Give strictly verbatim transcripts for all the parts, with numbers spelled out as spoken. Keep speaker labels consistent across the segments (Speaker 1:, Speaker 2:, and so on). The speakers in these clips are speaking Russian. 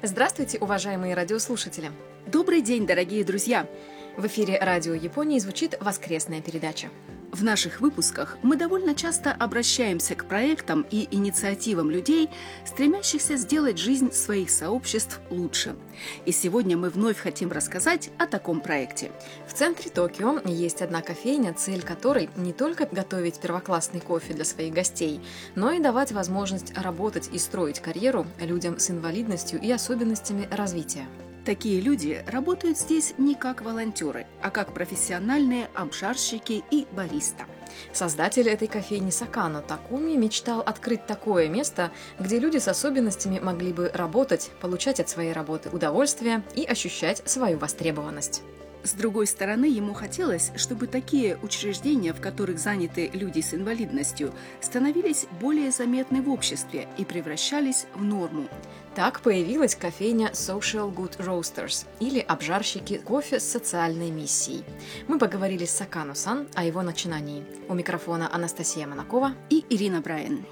Speaker 1: Здравствуйте, уважаемые радиослушатели!
Speaker 2: Добрый день, дорогие друзья!
Speaker 1: В эфире Радио Японии звучит воскресная передача.
Speaker 2: В наших выпусках мы довольно часто обращаемся к проектам и инициативам людей, стремящихся сделать жизнь своих сообществ лучше. И сегодня мы вновь хотим рассказать о таком проекте.
Speaker 1: В центре Токио есть одна кофейня, цель которой не только готовить первоклассный кофе для своих гостей, но и давать возможность работать и строить карьеру людям с инвалидностью и особенностями развития.
Speaker 2: Такие люди работают здесь не как волонтеры, а как профессиональные обжарщики и бариста.
Speaker 1: Создатель этой кофейни Сакано Такуми мечтал открыть такое место, где люди с особенностями могли бы работать, получать от своей работы удовольствие и ощущать свою востребованность.
Speaker 2: С другой стороны, ему хотелось, чтобы такие учреждения, в которых заняты люди с инвалидностью, становились более заметны в обществе и превращались в норму.
Speaker 1: Так появилась кофейня Social Good Roasters, или обжарщики кофе с социальной миссией. Мы поговорили с Сакано-сан о его начинании. У микрофона Анастасия Монакова
Speaker 2: и Ирина Брайан.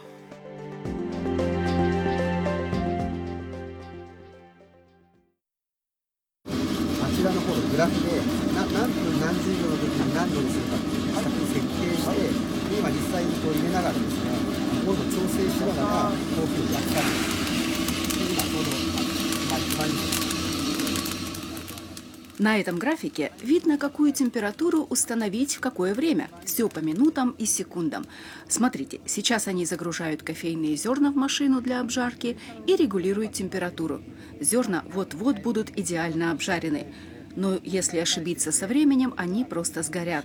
Speaker 2: На этом графике видно, какую температуру установить в какое время. Все по минутам и секундам. Смотрите, сейчас они загружают кофейные зерна в машину для обжарки и регулируют температуру. Зерна вот-вот будут идеально обжарены. Но если ошибиться со временем, они просто сгорят.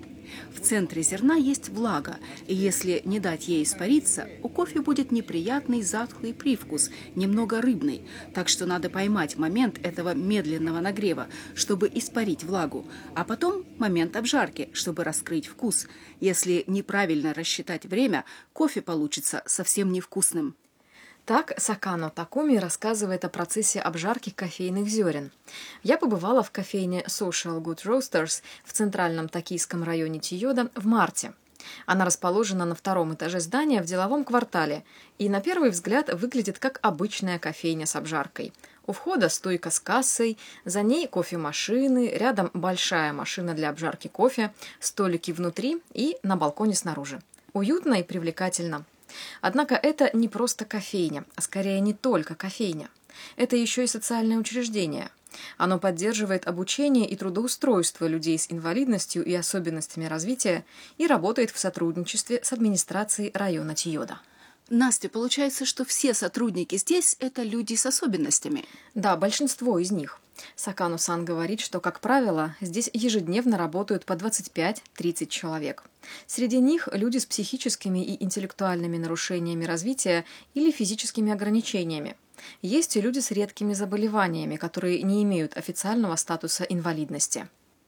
Speaker 2: В центре зерна есть влага, и если не дать ей испариться, у кофе будет неприятный затхлый привкус, немного рыбный, так что надо поймать момент этого медленного нагрева, чтобы испарить влагу, а потом момент обжарки, чтобы раскрыть вкус. Если неправильно рассчитать время, кофе получится совсем невкусным.
Speaker 1: Так Сакано Такуми рассказывает о процессе обжарки кофейных зерен. Я побывала в кофейне Social Good Roasters в центральном токийском районе Тиёда в марте. Она расположена на втором этаже здания в деловом квартале и на первый взгляд выглядит как обычная кофейня с обжаркой. У входа стойка с кассой, за ней кофемашины, рядом большая машина для обжарки кофе, столики внутри и на балконе снаружи. Уютно и привлекательно. Однако это не просто кофейня, а скорее не только кофейня. Это еще и социальное учреждение. Оно поддерживает обучение и трудоустройство людей с инвалидностью и особенностями развития и работает в сотрудничестве с администрацией района Тиёда.
Speaker 2: Настя, получается, что все сотрудники здесь – это люди с особенностями?
Speaker 1: Да, большинство из них. Сакано-сан говорит, что, как правило, здесь ежедневно работают по двадцать пять - тридцать человек. Среди них люди с психическими и интеллектуальными нарушениями развития или физическими ограничениями. Есть и люди с редкими заболеваниями, которые не имеют официального статуса инвалидности.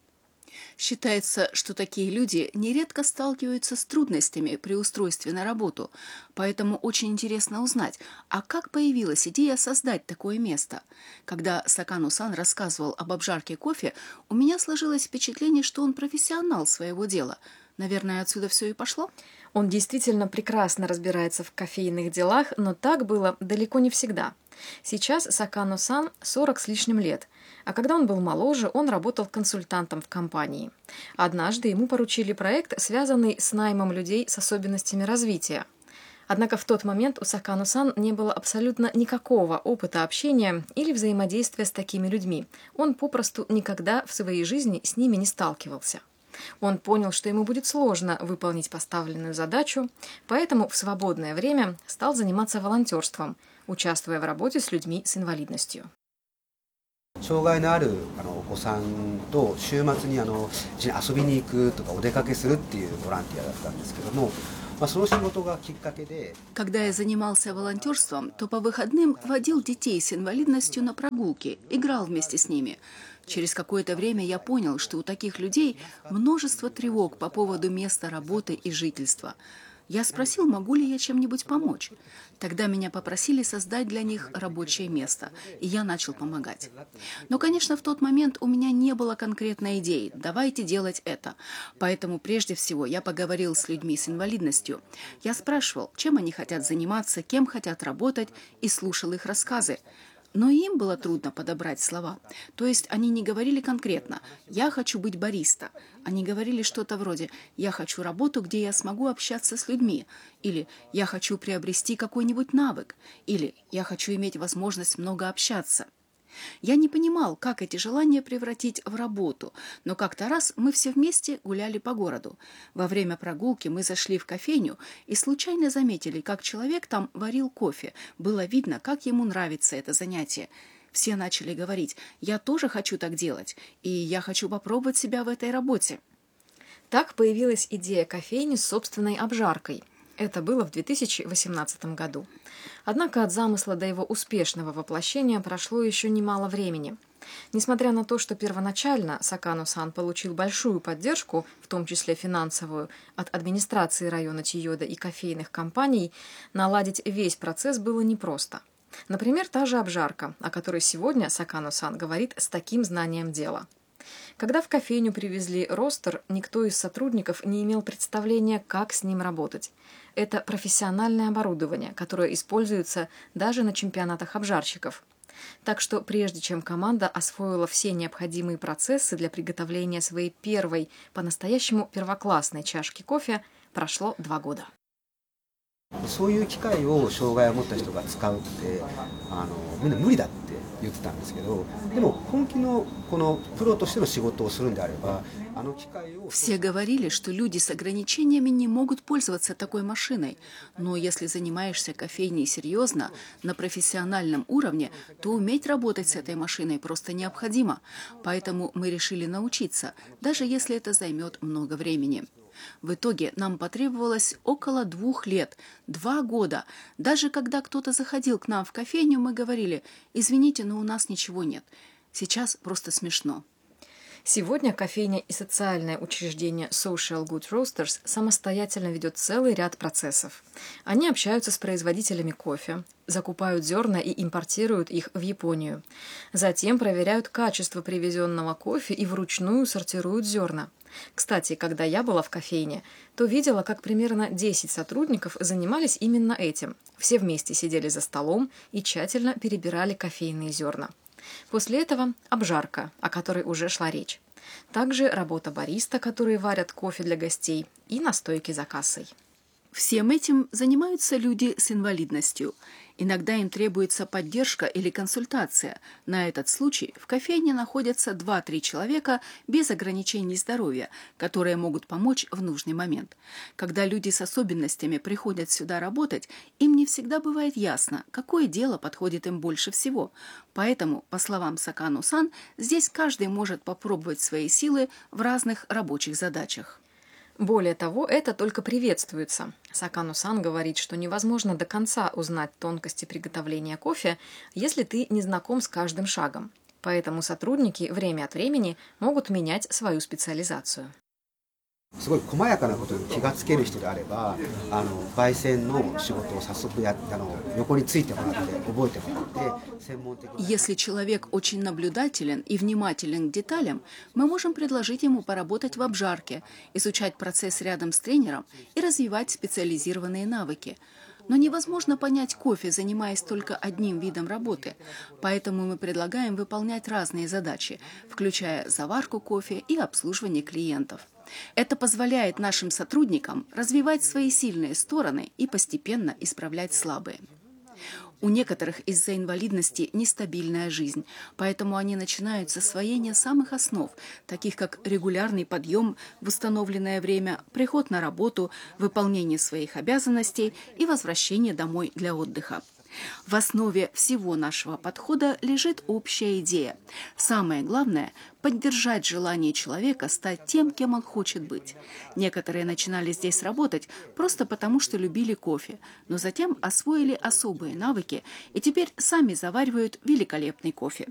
Speaker 2: Считается, что такие люди нередко сталкиваются с трудностями при устройстве на работу, поэтому очень интересно узнать, а как появилась идея создать такое место? Когда Сакано-сан рассказывал об обжарке кофе, у меня сложилось впечатление, что он профессионал своего дела. Наверное, отсюда все и пошло?
Speaker 1: Он действительно прекрасно разбирается в кофейных делах, но так было далеко не всегда. Сейчас Сакано-сан сорок с лишним лет, а когда он был моложе, он работал консультантом в компании. Однажды ему поручили проект, связанный с наймом людей с особенностями развития. Однако в тот момент у Сакано-сан не было абсолютно никакого опыта общения или взаимодействия с такими людьми. Он попросту никогда в своей жизни с ними не сталкивался. Он понял, что ему будет сложно выполнить поставленную задачу, поэтому в свободное время стал заниматься волонтерством, участвуя в работе с людьми с инвалидностью.
Speaker 3: 障害のあるあのお子さんと週末にあの一緒に遊びに行くとかお出かけするっていうボランティアだったんですけども、まあ、その仕事がきっかけで
Speaker 2: Когда я занимался волонтерством, то по выходным водил детей с инвалидностью на прогулки, играл вместе с ними. Через какое-то время я понял, что у таких людей множество тревог по поводу места работы и жительства. Я спросил, могу ли я чем-нибудь помочь. Тогда меня попросили создать для них рабочее место, и я начал помогать. Но, конечно, в тот момент у меня не было конкретной идеи «давайте делать это». Поэтому прежде всего я поговорил с людьми с инвалидностью. Я спрашивал, чем они хотят заниматься, кем хотят работать, и слушал их рассказы. Но им было трудно подобрать слова. То есть они не говорили конкретно «я хочу быть бариста». Они говорили что-то вроде «я хочу работу, где я смогу общаться с людьми», или «я хочу приобрести какой-нибудь навык», или «я хочу иметь возможность много общаться». Я не понимал, как эти желания превратить в работу, но как-то раз мы все вместе гуляли по городу. Во время прогулки мы зашли в кофейню и случайно заметили, как человек там варил кофе. Было видно, как ему нравится это занятие. Все начали говорить: «Я тоже хочу так делать, и я хочу попробовать себя в этой работе».
Speaker 1: Так появилась идея кофейни с собственной обжаркой. Это было в две тысячи восемнадцатом году. Однако от замысла до его успешного воплощения прошло еще немало времени. Несмотря на то, что первоначально Сакано-сан получил большую поддержку, в том числе финансовую, от администрации района Тиёда и кофейных компаний, наладить весь процесс было непросто. Например, та же обжарка, о которой сегодня Сакано-сан говорит с таким знанием дела. Когда в кофейню привезли ростер, никто из сотрудников не имел представления, как с ним работать. Это профессиональное оборудование, которое используется даже на чемпионатах обжарщиков. Так что прежде чем команда освоила все необходимые процессы для приготовления своей первой, по-настоящему первоклассной чашки кофе, прошло два года.
Speaker 3: そういう機械を障害を持った人が使うってあのみんな無理だって言ってたんですけど、でも本気のこのプロとしての仕事をするんであればあの機械を
Speaker 2: Все говорили, что люди с ограничениями не могут пользоваться такой машиной. Но если занимаешься кофейней серьезно, на профессиональном уровне, то уметь работать с этой машиной просто необходимо. Поэтому мы решили научиться, даже если это займет много времени. В итоге нам потребовалось около двух лет, два года. Даже когда кто-то заходил к нам в кофейню, мы говорили: «Извините, но у нас ничего нет». Сейчас просто смешно.
Speaker 1: Сегодня кофейня и социальное учреждение Social Good Roasters самостоятельно ведет целый ряд процессов. Они общаются с производителями кофе, закупают зерна и импортируют их в Японию. Затем проверяют качество привезенного кофе и вручную сортируют зерна. Кстати, когда я была в кофейне, то видела, как примерно десять сотрудников занимались именно этим. Все вместе сидели за столом и тщательно перебирали кофейные зерна. После этого обжарка, о которой уже шла речь. Также работа бариста, которые варят кофе для гостей, и настойки за кассой.
Speaker 2: Всем этим занимаются люди с инвалидностью. Иногда им требуется поддержка или консультация. На этот случай в кофейне находятся два-три человека без ограничений здоровья, которые могут помочь в нужный момент. Когда люди с особенностями приходят сюда работать, им не всегда бывает ясно, какое дело подходит им больше всего. Поэтому, по словам Сакано-сан, здесь каждый может попробовать свои силы в разных рабочих задачах.
Speaker 1: Более того, это только приветствуется. Сакано-сан говорит, что невозможно до конца узнать тонкости приготовления кофе, если ты не знаком с каждым шагом. Поэтому сотрудники время от времени могут менять свою специализацию.
Speaker 3: すごい細やかなことに気がつける人であればあの焙煎の仕事を早速やあの横についてもらって覚えてもらって専門的な
Speaker 2: Если человек очень наблюдателен и внимателен к деталям, мы можем предложить ему поработать в обжарке, изучать процесс рядом с тренером и развивать специализированные навыки. Но невозможно понять кофе, занимаясь только одним видом работы. Поэтому мы предлагаем выполнять разные задачи, включая заварку кофе и обслуживание клиентов. Это позволяет нашим сотрудникам развивать свои сильные стороны и постепенно исправлять слабые. У некоторых из-за инвалидности нестабильная жизнь, поэтому они начинают с освоения самых основ, таких как регулярный подъем в установленное время, приход на работу, выполнение своих обязанностей и возвращение домой для отдыха. В основе всего нашего подхода лежит общая идея. Самое главное – поддержать желание человека стать тем, кем он хочет быть. Некоторые начинали здесь работать просто потому, что любили кофе, но затем освоили особые навыки и теперь сами заваривают великолепный кофе.